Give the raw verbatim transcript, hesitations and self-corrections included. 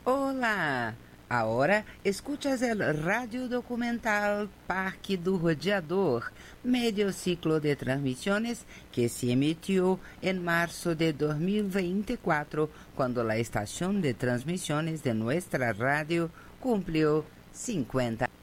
Olá! Ahora escuchas el radio documental Parque do Rodeador, medio ciclo de transmisiones que se emitió en marzo de dos mil veinticuatro, cuando la estación de transmisiones de nuestra radio cumplió cincuenta